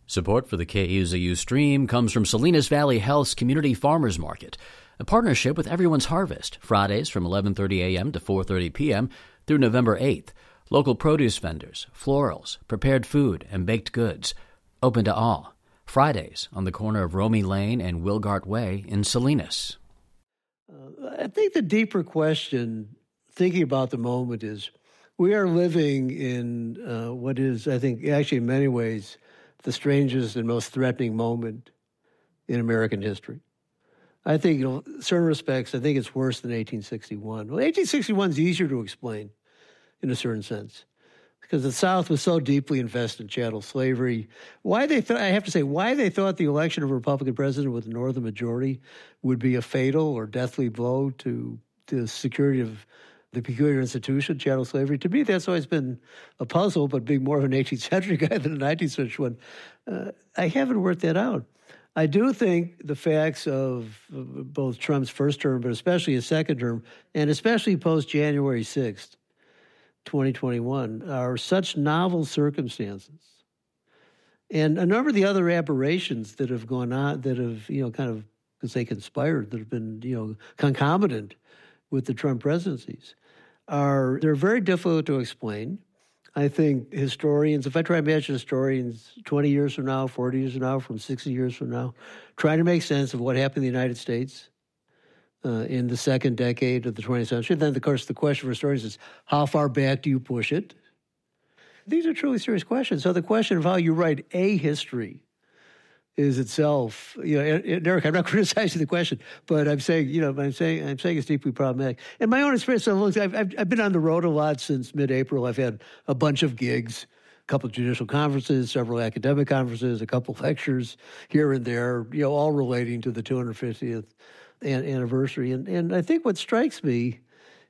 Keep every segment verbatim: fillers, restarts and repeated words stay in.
Support for the K U Z U stream comes from Salinas Valley Health's Community Farmers Market, a partnership with Everyone's Harvest, Fridays from eleven thirty a.m. to four thirty p.m. through November eighth. Local produce vendors, florals, prepared food, and baked goods. Open to all. Fridays on the corner of Romie Lane and Wilgart Way in Salinas. Uh, I think the deeper question, thinking about the moment, is we are living in uh, what is, I think, actually in many ways, the strangest and most threatening moment in American history. I think, you know, in certain respects, I think it's worse than eighteen sixty-one. Well, eighteen sixty-one is easier to explain in a certain sense because the South was so deeply invested in chattel slavery. Why they thought, I have to say, why they thought the election of a Republican president with a Northern majority would be a fatal or deathly blow to the security of the peculiar institution, chattel slavery. To me, that's always been a puzzle, but being more of an eighteenth century guy than a nineteenth century one, uh, I haven't worked that out. I do think the facts of both Trump's first term, but especially his second term, and especially post-January sixth, twenty twenty-one, are such novel circumstances. And a number of the other aberrations that have gone on, that have, you know, kind of, because they conspired, that have been, you know, concomitant with the Trump presidencies, are they're very difficult to explain. I think historians, if I try to imagine historians twenty years from now, forty years from now, from sixty years from now, trying to make sense of what happened in the United States uh, in the second decade of the twentieth century, then, of course, the question for historians is, how far back do you push it? These are truly serious questions. So the question of how you write a history is itself, you know, and Eric, I'm not criticizing the question, but I'm saying, you know, I'm saying, I'm saying it's deeply problematic. And my own experience, so look, I've, I've, I've been on the road a lot since mid-April. I've had a bunch of gigs, a couple of judicial conferences, several academic conferences, a couple of lectures here and there, you know, all relating to the two hundred fiftieth an- anniversary. And, and I think what strikes me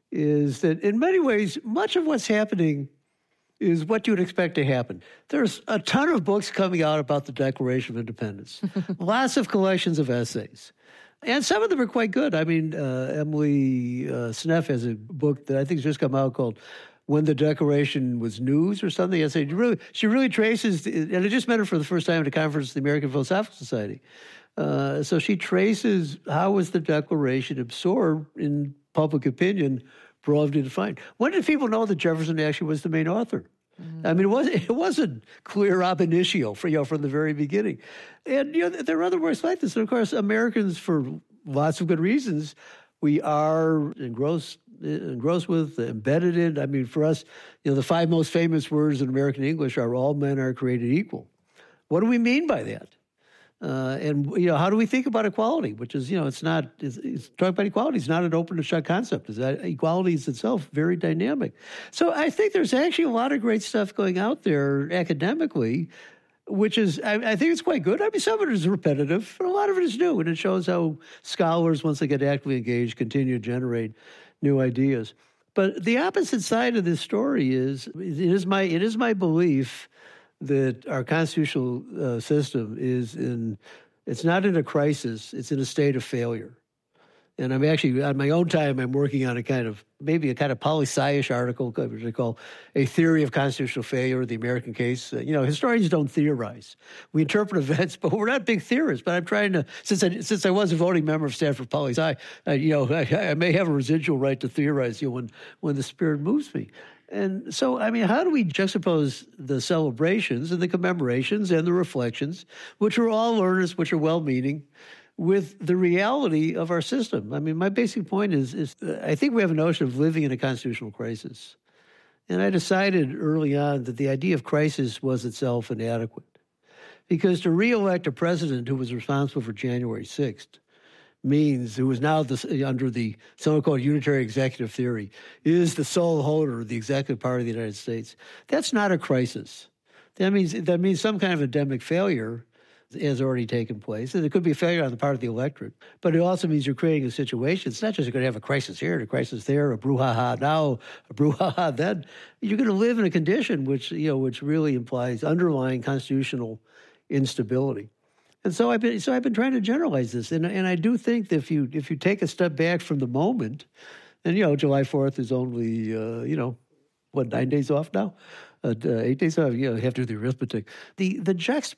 is that in many ways, much of what's happening is what you would expect to happen. There's a ton of books coming out about the Declaration of Independence, lots of collections of essays. And some of them are quite good. I mean, uh, Emily uh, Sneff has a book that I think has just come out called When the Declaration Was News or something. I say, really, she really traces, and I just met her for the first time at a conference at the American Philosophical Society. Uh, so she traces how was the Declaration absorbed in public opinion, broadly defined. When did people know that Jefferson actually was the main author? Mm-hmm. I mean, it wasn't, it wasn't clear ab initio for, you know, from the very beginning. And, you know, there are other works like this. And, of course, Americans, for lots of good reasons, we are engrossed, engrossed with, embedded in. I mean, for us, you know, the five most famous words in American English are all men are created equal. What do we mean by that? Uh, and, you know, how do we think about equality, which is, you know, it's not, it's, it's talking about equality is not an open and shut concept. Is that equality is itself very dynamic. So I think there's actually a lot of great stuff going out there academically, which is, I, I think it's quite good. I mean, some of it is repetitive, but a lot of it is new. And it shows how scholars, once they get actively engaged, continue to generate new ideas. But the opposite side of this story is, it is my, it is my belief that our constitutional uh, system is in, it's not in a crisis, it's in a state of failure. And I'm actually, on my own time, I'm working on a kind of, maybe a kind of poli-sci-ish article, which I call A Theory of Constitutional Failure, the American Case. Uh, you know, historians don't theorize. We interpret events, but we're not big theorists. But I'm trying to, since I, since I was a voting member of Stanford Poli-Sci, uh, you know, I, I may have a residual right to theorize, you know, when, when the spirit moves me. And so, I mean, how do we juxtapose the celebrations and the commemorations and the reflections, which are all earnest, which are well-meaning, with the reality of our system? I mean, my basic point is, is uh, I think we have a notion of living in a constitutional crisis. And I decided early on that the idea of crisis was itself inadequate. Because to re-elect a president who was responsible for January sixth means, who is now the, under the so-called unitary executive theory, is the sole holder of the executive power of the United States. That's not a crisis. That means that means some kind of endemic failure has already taken place. And it could be a failure on the part of the electorate. But it also means you're creating a situation. It's not just you're going to have a crisis here, a crisis there, a brouhaha now, a brouhaha then. You're going to live in a condition which, you know, which really implies underlying constitutional instability. And so I've been so I've been trying to generalize this. And and I do think that if you if you take a step back from the moment, and, you know, July fourth is only, uh, you know, what, nine days off now? Uh, uh, eight days off, you know, you have to do the arithmetic. The the juxt-